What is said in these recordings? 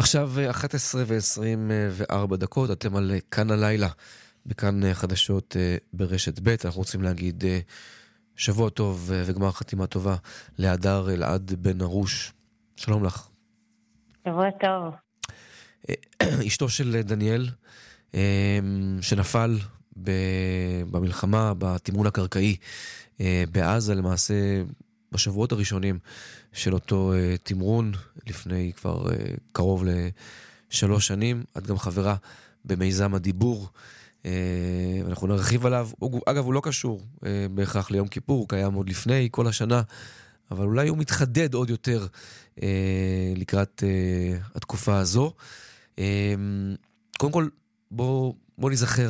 עכשיו 11:24 דקות, אתם על כאן הלילה, בכאן חדשות ברשת ב'. אנחנו רוצים להגיד שבוע טוב וגמר חתימה טובה להדר אלעד בן ארוש. שלום לך. שבוע טוב. אשתו של דניאל, שנפל במלחמה, בתמרון הקרקעי בעזה, למעשה בשבועות הראשונים של אותו תמרון, לפני כבר קרוב ל3 שנים. את גם חברה במיזם הדיבור, אנחנו נרחיב עליו. אגב, הוא לא קשור בהכרח ליום כיפור, הוא קיים עוד לפני כל השנה, אבל אולי הוא מתחדד עוד יותר לקראת התקופה הזו. קודם כל, בוא נזכר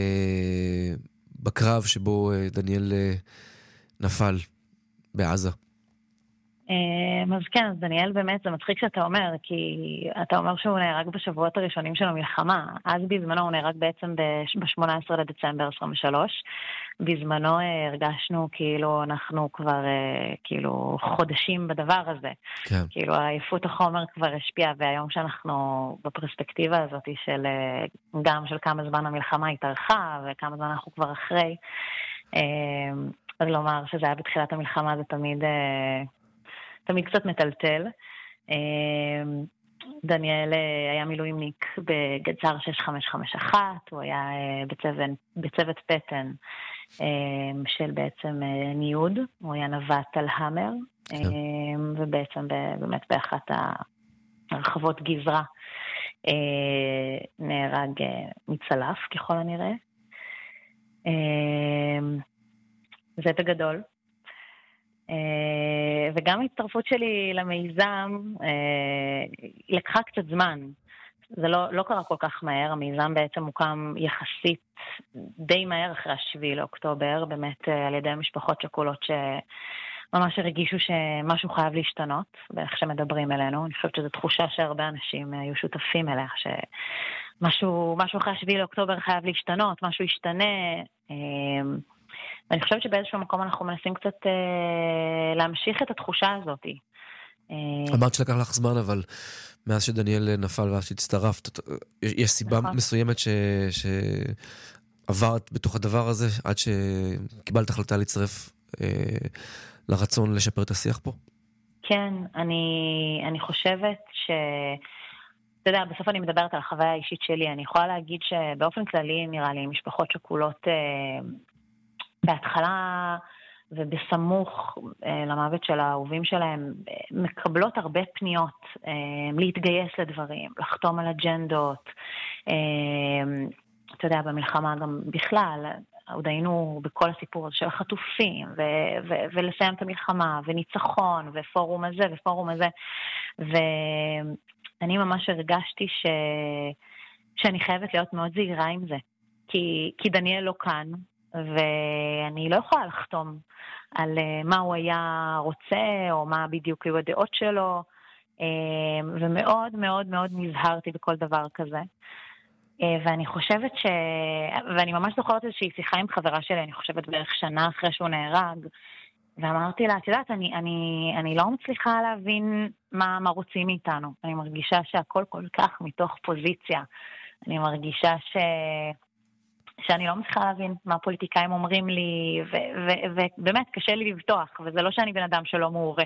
בקרב שבו דניאל נפל בעזה. אז כן, אז דניאל באמת, זה מצחיק שאתה אומר, כי אתה אומר שהוא נהרג בשבועות הראשונים של המלחמה. אז בזמנו הוא נהרג בעצם ב-18 לדצמבר 23. בזמנו הרגשנו כאילו אנחנו כבר כאילו חודשים בדבר הזה. כן. כאילו עייפות החומר כבר השפיעה, והיום שאנחנו בפרספקטיבה הזאת של גם של כמה זמן המלחמה התארכה וכמה זמן אנחנו כבר אחרי, אז לומר שזה היה בתחילת המלחמה זה תמיד קצת מטלטל. דניאל היה מילואימניק בגדס"ר 6551, הוא היה בצוות פטן של בעצם ניוד, הוא היה נווט על המר, ובעצם באמת באחת הרחבות גזרה נהרג מצלף ככל הנראה. זה בגדול. וגם ההצטרפות שלי למיזם לקחה קצת זמן. זה לא קרה כל כך מהר. המיזם בעצם הוקם יחסית די מהר אחרי 7 לאוקטובר, באמת על ידי המשפחות שכולות שממש הרגישו שמשהו חייב להשתנות באיך שמדברים אלינו. אני חושבת שזו תחושה שהרבה אנשים היו שותפים אליה, שמשהו אחרי 7 לאוקטובר חייב להשתנות, משהו ישתנה. ואני חושבת שבאיזשהו מקום אנחנו מנסים קצת להמשיך את התחושה הזאת. אמרת שלקח לך זמן, אבל מאז שדניאל נפל ואז שהצטרפת, יש סיבה מסוימת שעברת בתוך הדבר הזה, עד שקיבלת החלטה להצטרף לרצון לשפר את השיח פה? כן, אני חושבת אתה יודע, בסוף אני מדברת על החוויה האישית שלי. אני יכולה להגיד שבאופן כללי, נראה לי, משפחות שכולות בהתחלה ובסמוך למוות של האהובים שלהם, מקבלות הרבה פניות להתגייס לדברים, לחתום על אג'נדות. אתה יודע, במלחמה גם בכלל, עוד היינו בכל הסיפור הזה של החטופים, ולסיים את המלחמה, וניצחון, ופורום הזה, ופורום הזה. ואני ממש הרגשתי שאני חייבת להיות מאוד זהירה עם זה. כי דניאל לא כאן, ואני לא יכולה לחתום על מה הוא היה רוצה, או מה בדיוק היו הדעות שלו, ומאוד מאוד מאוד נזהרתי בכל דבר כזה. ואני חושבת ואני ממש זוכרת איזושהי שיחה עם חברה שלי, אני חושבת בערך שנה אחרי שהוא נהרג, ואמרתי לה, את יודעת, אני לא מצליחה להבין מה רוצים מאיתנו. אני מרגישה שהכל כל כך מתוך פוזיציה. אני מרגישה שאני לא מצליחה להבין מה הפוליטיקאים אומרים לי, ובאמת קשה לי לבטוח, וזה לא שאני בן אדם שלא מעורה.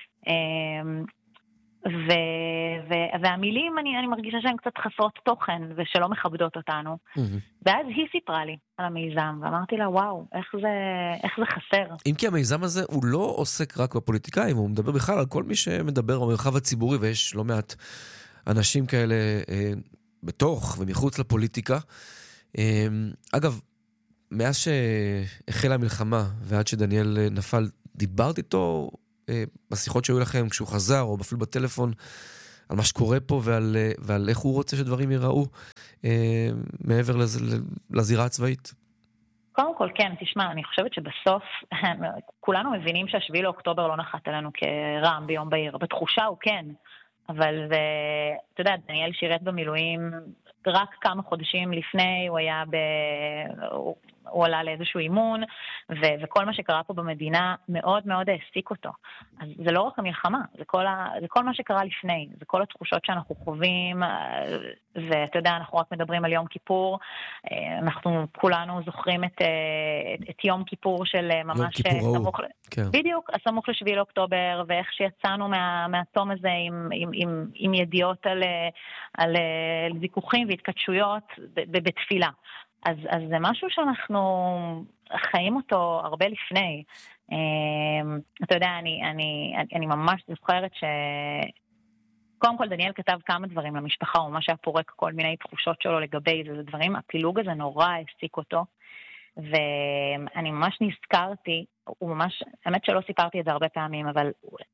והמילים, אני מרגישה שהן קצת חסרות תוכן, ושלא מכבדות אותנו. ואז היא סיפרה לי על המיזם, ואמרתי לה, וואו, איך זה חסר. אם כי המיזם הזה הוא לא עוסק רק בפוליטיקאים, הוא מדבר בכלל על כל מי שמדבר במרחב הציבורי, ויש לא מעט אנשים כאלה בתוך ומחוץ לפוליטיקה. אגב, מאז שהחלה המלחמה ועד שדניאל נפל, דיברת איתו בשיחות שהיו לכם כשהוא חזר, או אפילו בטלפון, על מה שקורה פה ועל איך הוא רוצה שדברים ייראו מעבר לזירה הצבאית? קודם כל, כן, תשמע, אני חושבת שבסוף כולנו מבינים שה7 לאוקטובר לא נחת עלינו כרעם ביום בהיר. בתחושה הוא כן, אבל אתה יודע, דניאל שירת במילואים רק כמה חודשים לפני, הוא היה הוא עלה לאיזשהו אימון, וכל מה שקרה פה במדינה מאוד מאוד העסיק אותו. אז זה לא רק המלחמה, זה כל מה שקרה לפני, זה כל התחושות שאנחנו חווים, ואתה יודע, אנחנו רק מדברים על יום כיפור, אנחנו כולנו זוכרים את יום כיפור של ממש... יום כיפור ההוא, כן. בדיוק, הסמוך ל7 לאוקטובר, ואיך שיצאנו מהתום הזה עם ידיעות על זיכוכים והתקדשויות בתפילה. אז זה משהו שאנחנו חיים אותו הרבה לפני. אתה יודע, אני ממש זוכרת קודם כל דניאל כתב כמה דברים למשפחה, הוא ממש היה פורק כל מיני תחושות שלו לגבי זה, דברים, הפילוג הזה נורא העסיק אותו, ואני ממש נזכרתי, הוא ממש, האמת שלא סיפרתי את זה הרבה פעמים, אבל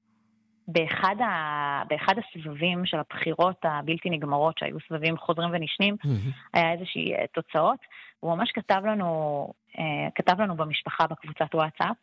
באחד הסבבים של הבחירות הבלתי נגמרות, שהיו סבבים חוזרים ונשנים, היה איזושהי תוצאות, הוא ממש כתב לנו במשפחה בקבוצת וואטסאפ,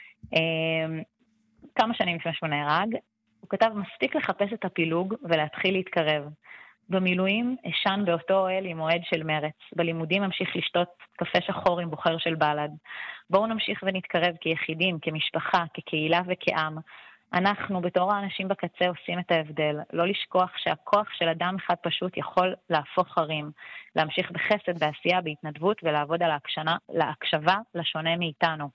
כמה שנים לפני שהוא נהרג, הוא כתב, מספיק לחפש את הפילוג ולהתחיל להתקרב. במילואים אשן באותו אוהל עם מועד של מרץ. בלימודים המשיך לשתות קפה שחור עם בוחר של בלד. בואו נמשיך ונתקרב כיחידים, כמשפחה, כקהילה וכעם. אנחנו בתור האנשים בקצה עושים את ההבדל. לא לשכוח שהכוח של אדם אחד פשוט יכול להפוך הרים. להמשיך בחסד, בעשייה, בהתנדבות ולעבוד על להקשבה לשונה מאיתנו.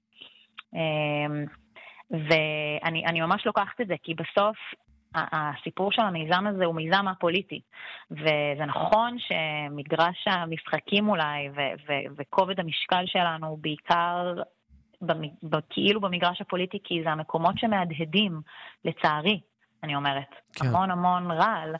ואני ממש לוקחת את זה, כי בסוף הסיפור של המיזם הזה הוא מיזם הפוליטי, וזה נכון שמגרש המשחקים אולי, וכובד המשקל שלנו הוא בעיקר כאילו במגרש הפוליטי, כי זה המקומות שמהדהדים, לצערי, אני אומרת, כן. המון רעל,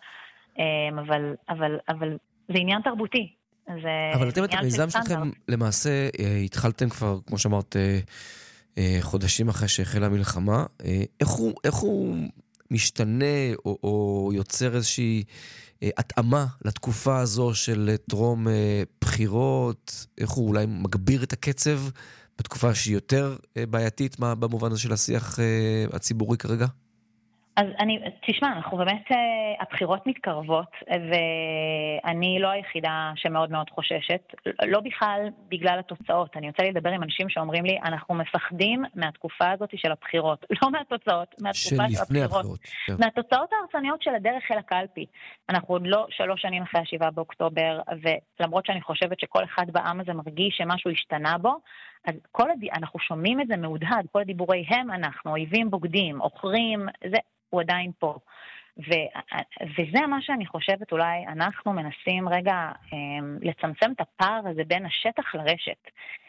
אבל זה עניין תרבותי. אבל אתם את המיזם שלכם למעשה התחלתם כבר, כמו שאמרת, חודשים אחרי שהחלה המלחמה, איך הוא משתנה או יוצר איזושהי התאמה לתקופה הזו של טרום בחירות, איך הוא אולי מגביר את הקצב בתקופה שהיא יותר בעייתית במובן הזה של השיח הציבורי כרגע? אז תשמע, אנחנו באמת, הבחירות מתקרבות, ואני לא היחידה שמאוד מאוד חוששת, לא בכלל בגלל התוצאות. אני רוצה לדבר עם אנשים שאומרים לי, אנחנו מפחדים מהתקופה הזאת של הבחירות, לא מהתוצאות, מהתקופה של הבחירות. כן. מהתוצאות ההרסניות של הדרך אל הקלפי. אנחנו עוד לא 3 שנים אחרי 7 באוקטובר, ולמרות שאני חושבת שכל אחד בעם הזה מרגיש שמשהו השתנה בו, אז אנחנו שומעים את זה מהודהד, כל הדיבורי הם אנחנו, אויבים בוגדים, אוכרים, הוא עדיין פה. וזה מה שאני חושבת, אולי אנחנו מנסים רגע לצמצם את הפער הזה בין השטח לרשת.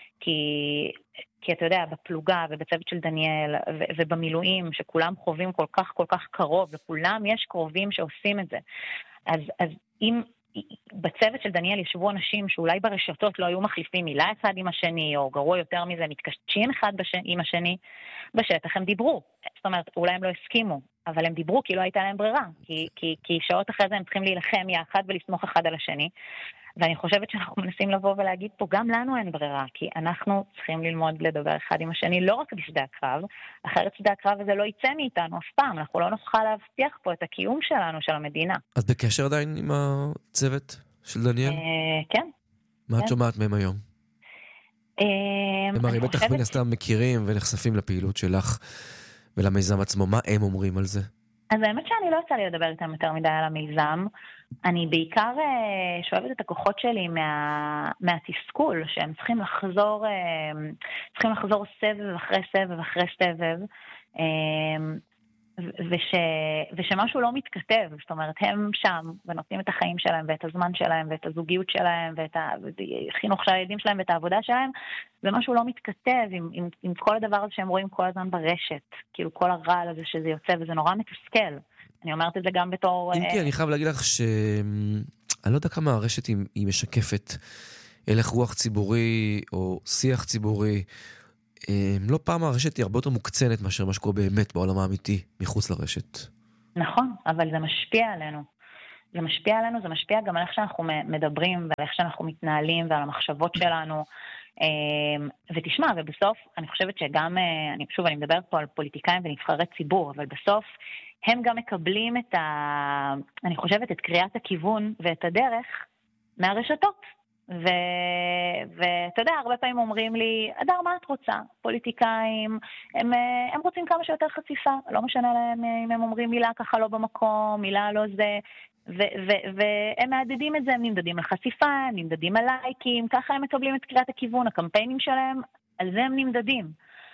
כי אתה יודע, בפלוגה ובצוות של דניאל ובמילואים, שכולם חווים כל כך קרוב, וכולם יש קרובים שעושים את זה. אז אם בצוות של דניאל ישבו אנשים שאולי ברשתות לא היו מחליפים מילה אחד עם השני, או גרוע יותר מזה, מתקשרים אחד עם השני, בשטח הם דיברו. זאת אומרת, אולי הם לא הסכימו, אבל הם דיברו כי לא הייתה להם ברירה, כי שעות אחרי זה הם צריכים להילחם יחד ולסמוך אחד על השני, ואני חושבת שאנחנו מנסים לבוא ולהגיד פה, גם לנו אין ברירה, כי אנחנו צריכים ללמוד לדבר אחד עם השני, לא רק בשדה הקרב, אחרת שדה הקרב הזה לא יצא מאיתנו אף פעם, אנחנו לא נוכל להבטיח פה את הקיום שלנו, של המדינה. אז בקשר עדיין עם הצוות של דניאל? כן. מה את שומעת מהם היום? הם הרי בטח מן הסתם מכירים ונחשפים לפעילות שלך ולמיזם עצמו, מה הם אומרים על זה? אז האמת שאני לא יצא לי לדבר איתם יותר מדי על המיזם, אני בעיקר שואבת את הכוחות שלי מהתסכול, שהם צריכים לחזור סבב אחרי סבב אחרי סבב, ושמשהו לא מתכתב, זאת אומרת, הם שם ונותנים את החיים שלהם ואת הזמן שלהם ואת הזוגיות שלהם ואת החינוך של הילדים שלהם ואת העבודה שלהם, ומשהו לא מתכתב עם כל הדבר הזה שהם רואים כל הזמן ברשת, כאילו כל הרעל הזה שזה יוצא, וזה נורא מתסכל. אני אומרת את זה גם בתור... אם כי אני חייב להגיד לך אני לא יודע כמה הרשת היא משקפת הלך רוח ציבורי או שיח ציבורי. לא פעם הרשת היא הרבה יותר מוקצנת מאשר מה שקורה באמת בעולם האמיתי מחוץ לרשת. נכון, אבל זה משפיע עלינו. זה משפיע עלינו, זה משפיע גם על איך שאנחנו מדברים ועל איך שאנחנו מתנהלים ועל המחשבות שלנו. ותשמע, ובסוף אני חושבת שגם, אני מדברת פה על פוליטיקאים ונבחרי ציבור, אבל בסוף הם גם מקבלים אני חושבת, את קריאת הכיוון ואת הדרך מהרשתות. ואתה יודע, הרבה פעמים אומרים לי, אדר, מה את רוצה? פוליטיקאים, הם רוצים כמה שיותר חשיפה, לא משנה להם אם הם אומרים מילה ככה לא במקום, מילה לא זה, והם מעדדים את זה, הם נמדדים על חשיפה, הם נמדדים על לייקים, ככה הם מקבלים את קריאת הכיוון, הקמפיינים שלהם, על זה הם נמדדים.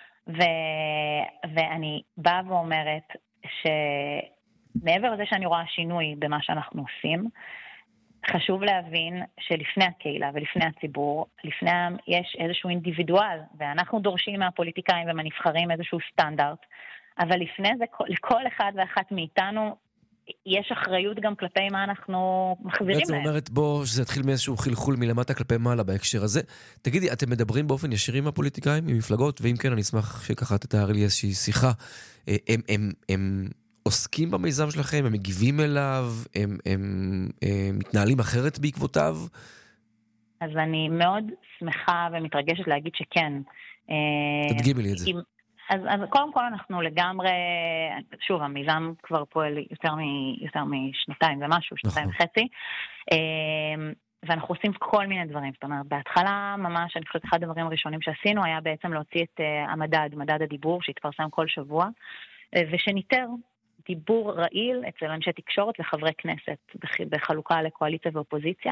ואני באה ואומרת שמעבר לזה שאני רואה שינוי במה שאנחנו עושים, חשוב להבין שלפני הקהילה ולפני הציבור, לפניהם יש איזשהו אינדיבידואל, ואנחנו דורשים מהפוליטיקאים ומהנבחרים איזשהו סטנדרט, אבל לפני זה לכל אחד ואחת מאיתנו יש אחריות גם כלפי מה אנחנו מחזירים להם. בעצם אומרת בו שזה יתחיל מאיזשהו חלחול מלמטה כלפי מעלה בהקשר הזה. תגידי, אתם מדברים באופן ישיר עם הפוליטיקאים, עם מפלגות, ואם כן אני אשמח שככה תתאר לי איזושהי שיחה. הם עוסקים במיזם שלכם, הם מגיבים אליו, הם מתנהלים אחרת בעקבותיו? אז אני מאוד שמחה ומתרגשת להגיד שכן. תדגימי לי את זה. אז קודם כל אנחנו לגמרי, שוב, המיזם כבר פועל יותר משנתיים ומשהו, שנתיים וחצי, ואנחנו עושים כל מיני דברים. זאת אומרת, בהתחלה ממש, אני חושבת אחד הדברים הראשונים שעשינו היה בעצם להוציא את מדד הדיבור שהתפרסם כל שבוע, ושניתר דיבור רעיל אצל אנשי תקשורת וחברי כנסת בחלוקה לקואליציה ואופוזיציה,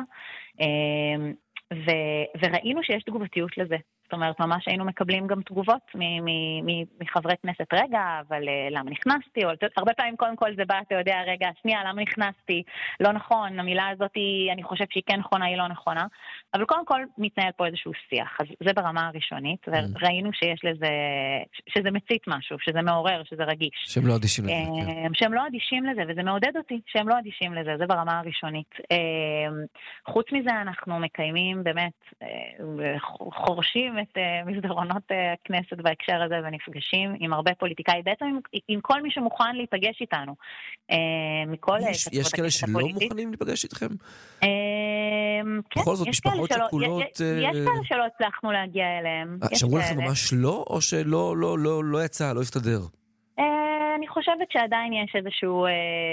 וראינו שיש תגובתיות לזה. זאת אומרת, ממש היינו מקבלים גם תגובות מחברי כנסת, רגע, אבל למה נכנסתי? או הרבה פעמים קודם כל זה בא, אתה יודע, רגע, שנייה, למה נכנסתי? לא נכון, המילה הזאת, אני חושב שהיא כן נכונה, היא לא נכונה. אבל קודם כל מתנהל פה איזשהו שיח. אז זה ברמה הראשונית, וראינו שיש לזה, שזה מצית משהו, שזה מעורר, שזה רגיש. שהם לא אדישים לזה. שהם לא אדישים לזה, וזה מעודד אותי שהם לא אדישים לזה, זה ברמה הראשונית. חוץ מזה אנחנו מקיימים באמת, חורשים את מסדרונות הכנסת בהקשר הזה, ונפגשים עם הרבה פוליטיקאי, בעצם עם כל מי שמוכן להיפגש איתנו. יש כאלה שלא מוכנים להיפגש איתכם? כן, בכל זאת, משפחות שכולות... יש כאלה שלא הצלחנו להגיע אליהם. שאמרו לכם ממש לא, או שלא יצא, לא יסתדר? אני חושבת שעדיין יש איזשהו,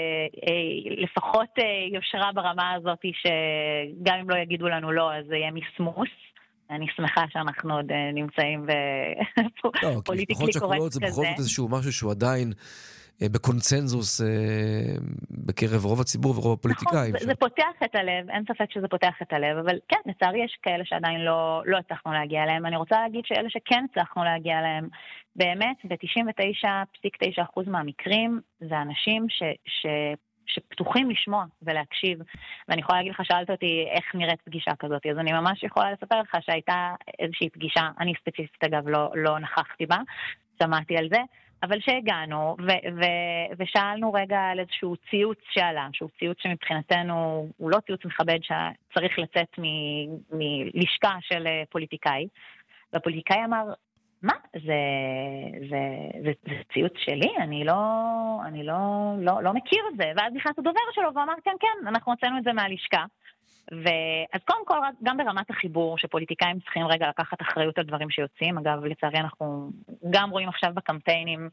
לפחות יושרה ברמה הזאת, שגם אם לא יגידו לנו לא, אז זה יהיה מסמוס. אני שמחה שאנחנו עוד נמצאים בפוליטיקלי קורקט כזה. זה בכל זאת איזשהו משהו שהוא עדיין בקונצנזוס בקרב רוב הציבור ורוב הפוליטיקאים. זה פותח את הלב, אין ספק שזה פותח את הלב, אבל כן, לצערי יש כאלה שעדיין לא הצלחנו להגיע אליהם. אני רוצה להגיד שאלה שכן הצלחנו להגיע אליהם, באמת, ב-99.9% מהמקרים, זה אנשים שפתוחים לשמוע ולהקשיב. ואני יכולה להגיד לך, שאלת אותי איך נראית פגישה כזאת, אז אני ממש יכולה לספר לך שהייתה איזושהי פגישה, אני ספציפית אגב לא נכחתי בה, שמעתי על זה, אבל שהגענו ושאלנו רגע על איזשהו ציוץ שעלה, שהוא ציוץ שמבחינתנו הוא לא ציוץ מכבד שצריך לצאת מלשכה של פוליטיקאי, והפוליטיקאי אמר, מה? זה ציוץ שלי? אני לא מכיר את זה. ואז נכנס הדובר שלו ואמר, כן, אנחנו הוצאנו את זה מהלשכה. אז קודם כל, גם ברמת החיבור, שפוליטיקאים צריכים רגע לקחת אחריות על דברים שיוצאים. אגב, לצערי אנחנו גם רואים עכשיו בקמפיינים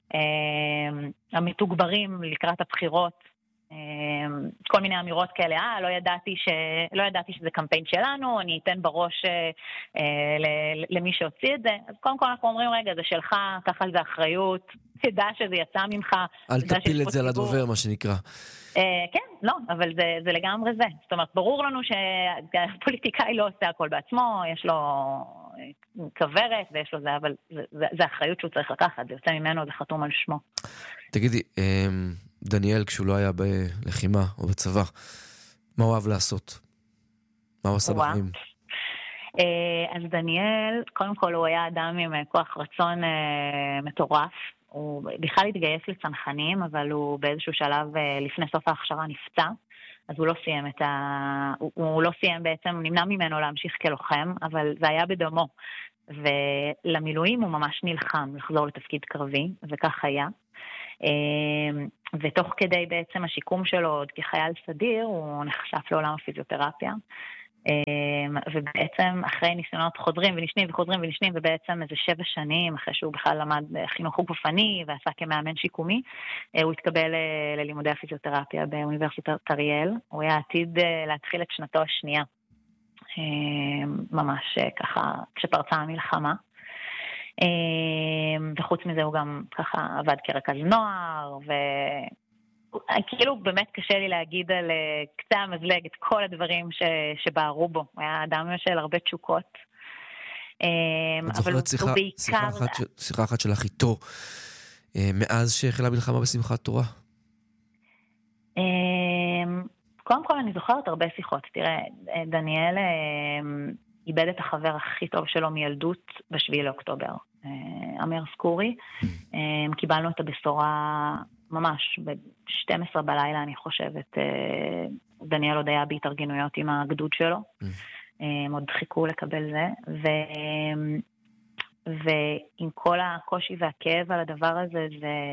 המתוגברים לקראת הבחירות, כל מיני אמירות כאלה, לא ידעתי שזה קמפיין שלנו, אני אתן בראש למי שהוציא את זה. אז קודם כל אנחנו אומרים, רגע, זה שלך, קח על זה אחריות, תדע שזה יצא ממך. אל תפיל את זה לדובר, מה שנקרא. כן, לא, אבל זה לגמרי זה. זאת אומרת, ברור לנו שהפוליטיקאי לא עושה הכל בעצמו, יש לו כברת ויש לו זה, אבל זה אחריות שהוא צריך לקחת, זה יוצא ממנו, זה חתום על שמו. תגידי, דניאל, כשהוא לא היה בלחימה או בצבא, מה הוא אוהב לעשות? מה הוא עושה בחיים? אז דניאל, קודם כל הוא היה אדם עם כוח רצון מטורף. הוא בכלל התגייס לצנחנים, אבל הוא באיזשהו שלב לפני סוף ההכשרה נפצע. אז הוא לא סיים בעצם, נמנע ממנו להמשיך כלוחם, אבל זה היה בדמו. ולמילואים הוא ממש נלחם לחזור לתפקיד קרבי, וכך היה. ותוך כדי בעצם השיקום שלו עוד כחייל סדיר, הוא נחשף לעולם הפיזיותרפיה, ובעצם אחרי ניסיונות חוזרים ונשנים, ובעצם איזה 7 שנים אחרי שהוא בכלל למד חינוך גופני ועשה כמאמן שיקומי, הוא התקבל ללימודי הפיזיותרפיה באוניברסיטת אריאל. הוא היה עתיד להתחיל את שנתו השנייה ממש ככה כשפרצה המלחמה. וחוץ מזה הוא גם ככה עבד כרכז נוער, וכאילו באמת קשה לי להגיד על קצה המזלג את כל הדברים שבערו בו. הוא היה אדם של הרבה תשוקות. את זוכרת שיחה אחת שלך איתו מאז שהחלה מלחמה בשמחת תורה? קודם כל אני זוכרת הרבה שיחות. תראה, דניאל איבד את החבר הכי טוב שלו מילדות ב7 לאוקטובר, אמיר סקורי. קיבלנו את הבשורה ממש ב-12 בלילה, אני חושבת. דניאל עוד היה בהתארגנויות עם הגדוד שלו. עוד חיכו לקבל זה. ועם כל הקושי והכאב על הדבר הזה,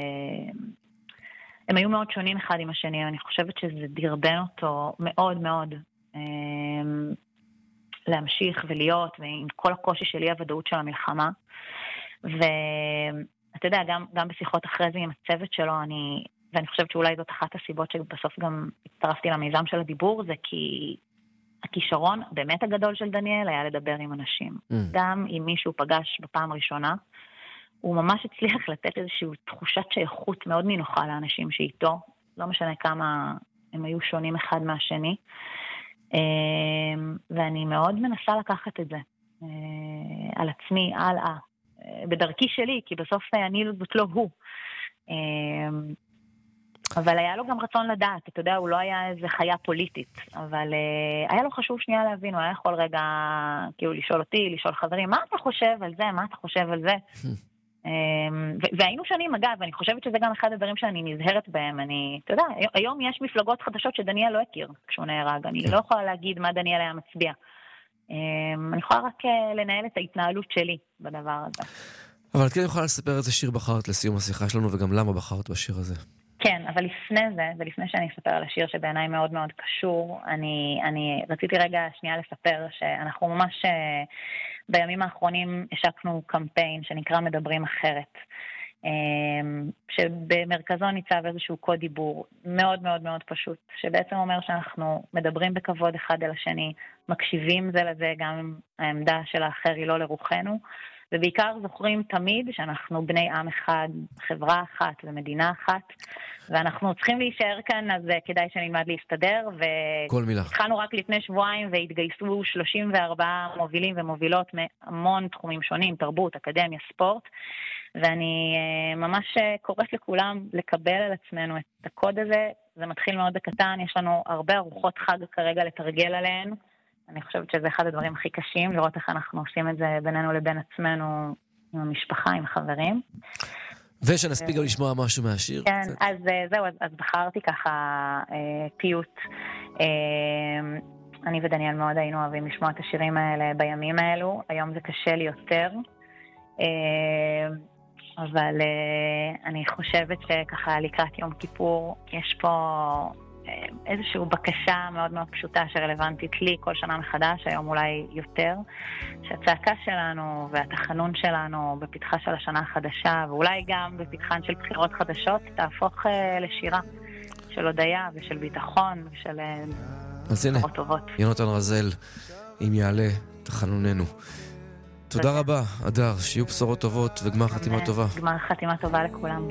הם היו מאוד שונים אחד עם השני. אני חושבת שזה דרבן אותו מאוד מאוד להמשיך ולהיות, ועם כל הקושי שלי הוודאות של המלחמה. ואתה יודע, גם בשיחות אחרי זה עם הצוות שלו, ואני חושבת שאולי זאת אחת הסיבות שבסוף גם הצטרפתי למיזם של הדיבור, זה כי הכישרון באמת הגדול של דניאל היה לדבר עם אנשים. גם אם מישהו פגש בפעם ראשונה, הוא ממש הצליח לתת איזושהי תחושת שייכות מאוד נינוחה לאנשים שאיתו, לא משנה כמה הם היו שונים אחד מהשני. ואני מאוד מנסה לקחת את זה על עצמי, הלאה, בדרכי שלי, כי בסוף אני זאת לא הוא. אבל היה לו גם רצון לדעת, אתה יודע, הוא לא היה איזה חיה פוליטית, אבל היה לו חשוב שנייה להבין, הוא היה יכול רגע כאילו לשאול אותי, לשאול חברים, מה אתה חושב על זה, מה אתה חושב על זה? והיינו שנים, אגב, אני חושבת שזה גם אחד הדברים שאני נזהרת בהם. אתה יודע, היום יש מפלגות חדשות שדניאל לא הכיר כשהוא נהרג. אני לא יכולה להגיד מה דניאל היה מצביע. אני יכולה רק לנהל את ההתנהלות שלי בדבר הזה. אבל כן יכולה לספר איזה שיר בחרת לסיום השיחה שלנו, וגם למה בחרת בשיר הזה. כן, אבל לפני זה, ולפני שאני אספר על השיר שבעיניי מאוד מאוד קשור, אני רציתי רגע שנייה לספר שאנחנו ממש בימים האחרונים השקנו קמפיין שנקרא מדברים אחרת, שבמרכזו ניצב איזשהו קוד דיבור מאוד מאוד מאוד פשוט, שבעצם אומר שאנחנו מדברים בכבוד אחד אל השני, מקשיבים זה לזה, גם אם העמדה של האחר היא לא לרוחנו, ובעיקר זוכרים תמיד שאנחנו בני עם אחד, חברה אחת ומדינה אחת, ואנחנו צריכים להישאר כאן, אז כדאי שנלמד להסתדר, והתחלנו רק לפני שבועיים והתגייסו 34 מובילים ומובילות מהמון תחומים שונים, תרבות, אקדמיה, ספורט, ואני ממש קוראת לכולם לקבל על עצמנו את הקוד הזה. זה מתחיל מאוד בקטן, יש לנו הרבה ארוחות חג כרגע לתרגל עליהן, אני חושבת שזה אחד הדברים הכי קשים, לראות איך אנחנו עושים את זה בינינו לבין עצמנו, עם המשפחה, עם החברים. ושנספיק גם לשמוע משהו מהשיר. כן, אז זהו, אז בחרתי ככה פיוט. אני ודניאל מאוד היינו אוהבים לשמוע את השירים האלה בימים האלו, היום זה קשה לי יותר, אבל אני חושבת שככה לקראת יום כיפור, יש פה איזושהי בקשה מאוד מאוד פשוטה שרלוונטית לי כל שנה מחדש, היום אולי יותר, שהצעקה שלנו והתחנון שלנו בפתחה של השנה החדשה, ואולי גם בפתחן של בחירות חדשות, תהפוך לשירה של הודיה ושל ביטחון ושל בחירות טובות. יונתן רזל, אם יעלה תחנוננו. תודה רבה, אדר, שיהיו בשורות טובות וגמר חתימה טובה. גמר חתימה טובה לכולם.